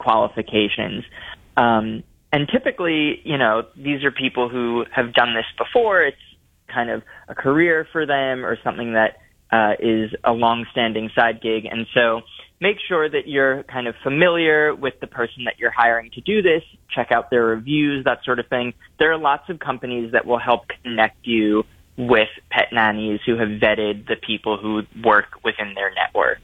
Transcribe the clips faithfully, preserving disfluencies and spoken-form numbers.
qualifications. Um, and typically, you know, these are people who have done this before. It's kind of a career for them or something that uh, is a long-standing side gig. And so make sure that you're kind of familiar with the person that you're hiring to do this. Check out their reviews, that sort of thing. There are lots of companies that will help connect you with pet nannies who have vetted the people who work within their network.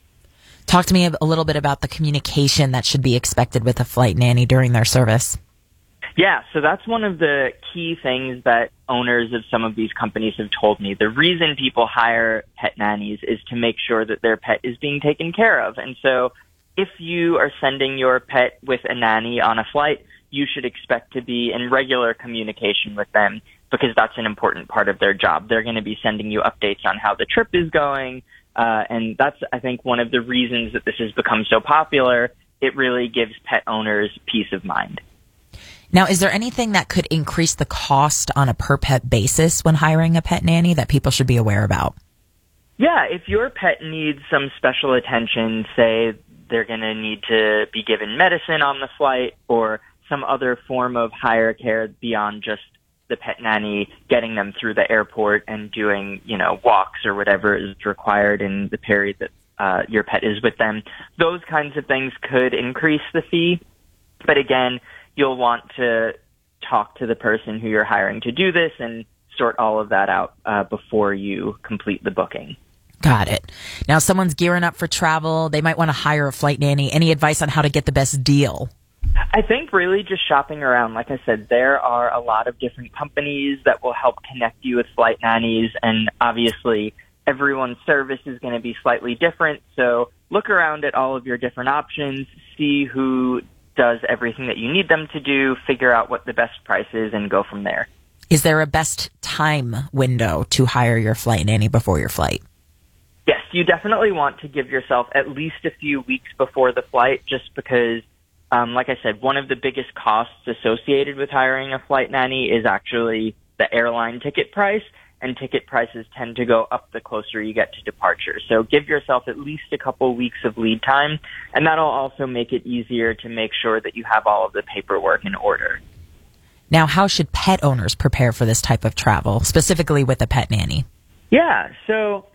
Talk to me a little bit about the communication that should be expected with a flight nanny during their service. Yeah, so that's one of the key things that owners of some of these companies have told me. The reason people hire pet nannies is to make sure that their pet is being taken care of. And so if you are sending your pet with a nanny on a flight, you should expect to be in regular communication with them because that's an important part of their job. They're going to be sending you updates on how the trip is going. Uh, and that's, I think, one of the reasons that this has become so popular. It really gives pet owners peace of mind. Now, is there anything that could increase the cost on a per-pet basis when hiring a pet nanny that people should be aware about? Yeah, if your pet needs some special attention, say they're going to need to be given medicine on the flight or some other form of higher care beyond just the pet nanny getting them through the airport and doing, you know, walks or whatever is required in the period that uh, your pet is with them, those kinds of things could increase the fee. But again, you'll want to talk to the person who you're hiring to do this and sort all of that out uh, before you complete the booking. Got it. Now, someone's gearing up for travel. They might want to hire a flight nanny. Any advice on how to get the best deal? I think really just shopping around. Like I said, there are a lot of different companies that will help connect you with flight nannies, and obviously everyone's service is going to be slightly different. So look around at all of your different options, see who does everything that you need them to do, figure out what the best price is, and go from there. Is there a best time window to hire your flight nanny before your flight? Yes, you definitely want to give yourself at least a few weeks before the flight, just because, um, like I said, one of the biggest costs associated with hiring a flight nanny is actually the airline ticket price, and ticket prices tend to go up the closer you get to departure. So give yourself at least a couple weeks of lead time, and that'll also make it easier to make sure that you have all of the paperwork in order. Now, how should pet owners prepare for this type of travel, specifically with a pet nanny? Yeah, so,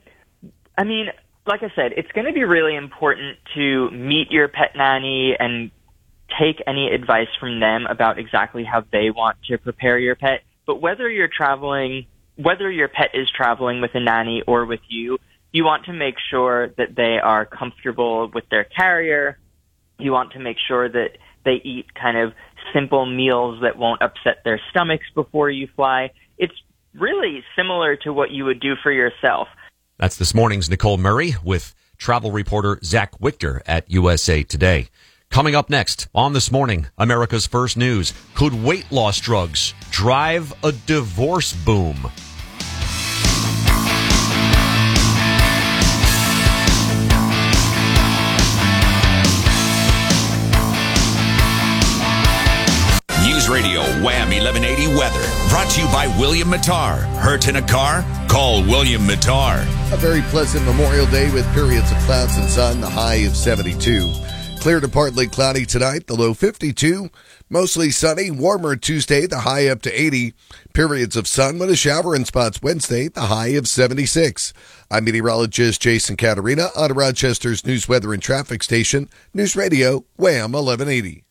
I mean, like I said, it's going to be really important to meet your pet nanny and take any advice from them about exactly how they want to prepare your pet. But whether you're traveling, whether your pet is traveling with a nanny or with you, you want to make sure that they are comfortable with their carrier. You want to make sure that they eat kind of simple meals that won't upset their stomachs before you fly. It's really similar to what you would do for yourself. That's this morning's Nicole Murray with travel reporter Zach Wichter at U S A Today. Coming up next on This Morning, America's First News. Could weight loss drugs drive a divorce boom? News Radio Wham eleven eighty weather. Brought to you by William Mattar. Hurt in a car? Call William Mattar. A very pleasant Memorial Day with periods of clouds and sun, the high of seventy-two. Clear to partly cloudy tonight, the low fifty-two. Mostly sunny, warmer Tuesday, the high up to eighty. Periods of sun with a shower in spots Wednesday, the high of seventy-six. I'm meteorologist Jason Caterina on Rochester's News Weather and Traffic Station, News Radio Wham eleven eighty.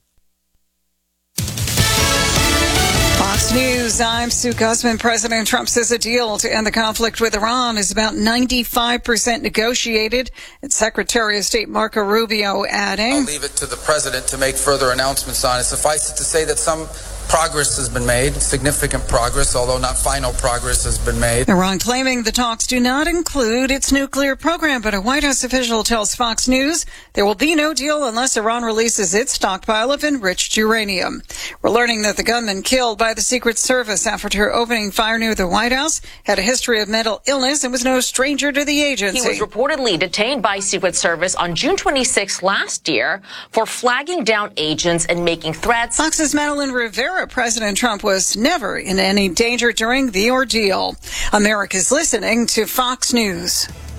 Fox News, I'm Sue Guzman. President Trump says a deal to end the conflict with Iran is about ninety-five percent negotiated. And Secretary of State Marco Rubio adding, I'll leave it to the president to make further announcements on it. Suffice it to say that some progress has been made, significant progress, although not final progress has been made. Iran claiming the talks do not include its nuclear program, but a White House official tells Fox News there will be no deal unless Iran releases its stockpile of enriched uranium. We're learning that the gunman killed by the Secret Service after opening fire near the White House had a history of mental illness and was no stranger to the agency. He was reportedly detained by Secret Service on June twenty-sixth last year for flagging down agents and making threats. Fox's Madeline Rivera, President Trump was never in any danger during the ordeal. America's listening to Fox News.